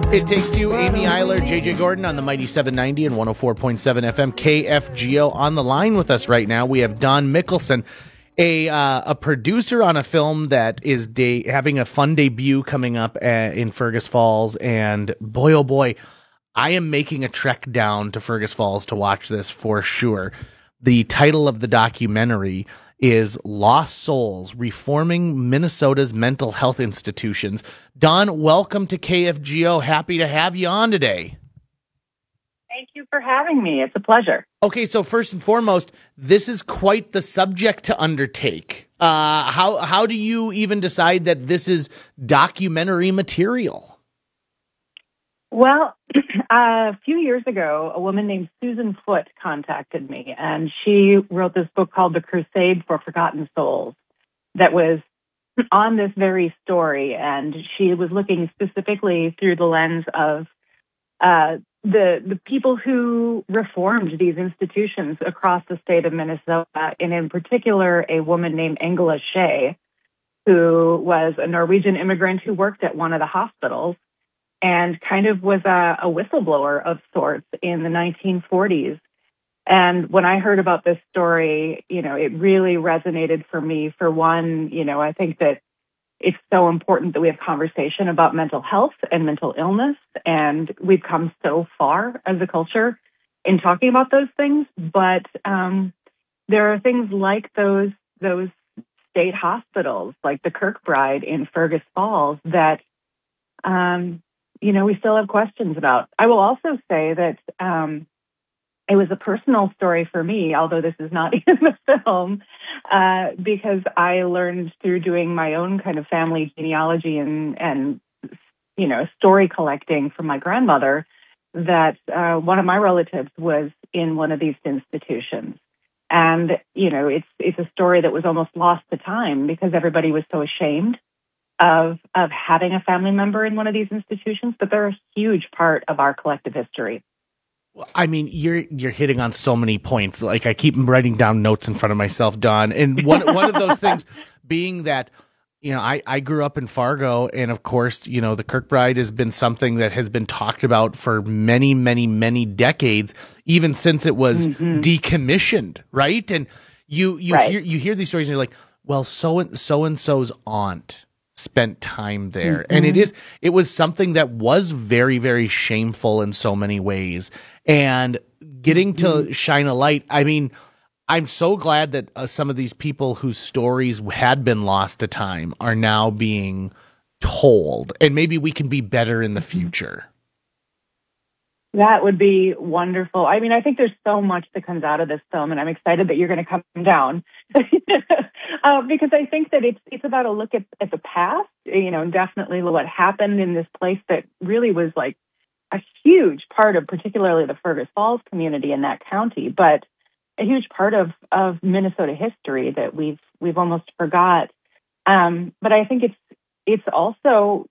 It Takes Two, Amy Eiler, JJ Gordon on the Mighty 790 and 104.7 FM KFGO. On the line with us right now, we have Don Mickelson, a producer on a film that is having a fun debut coming up in Fergus Falls. And boy, oh boy, I am making a trek down to Fergus Falls to watch this for sure. The title of the documentary is Lost Souls, Reforming Minnesota's Mental Health Institutions. Don, welcome to KFGO. Happy to have you on today. Thank you for having me. It's a pleasure. Okay, so first and foremost, this is quite the subject to undertake. How do you even decide that this is documentary material? Well, a few years ago, a woman named Susan Foote contacted me, and she wrote this book called The Crusade for Forgotten Souls that was on this very story, and she was looking specifically through the lens of the people who reformed these institutions across the state of Minnesota, and in particular, a woman named Angela Shea, who was a Norwegian immigrant who worked at one of the hospitals and kind of was a whistleblower of sorts in the 1940s. And when I heard about this story, it really resonated for me. For one, I think that it's so important that we have conversation about mental health and mental illness. And we've come so far as a culture in talking about those things. But there are things like those state hospitals, like the Kirkbride in Fergus Falls, that we still have questions about. I will also say that it was a personal story for me, although this is not in the film, because I learned through doing my own kind of family genealogy and story collecting from my grandmother that one of my relatives was in one of these institutions. And, it's a story that was almost lost to time because everybody was so ashamed of having a family member in one of these institutions, but they're a huge part of our collective history. I mean, you're hitting on so many points. Like, I keep writing down notes in front of myself, Don. And one of those things being that, I grew up in Fargo, and of course, the Kirkbride has been something that has been talked about for many, many, many decades, even since it was decommissioned, right? And you hear these stories, and you're like, well, so and so's aunt spent time there. And it was something that was very, very shameful in so many ways. And getting to shine a light, I mean, I'm so glad that some of these people whose stories had been lost to time are now being told, and maybe we can be better in the future. That would be wonderful. I mean, I think there's so much that comes out of this film, and I'm excited that you're going to come down because I think that it's about a look at the past, definitely what happened in this place that really was like a huge part of particularly the Fergus Falls community in that county, but a huge part of Minnesota history that we've almost forgot. But I think it's also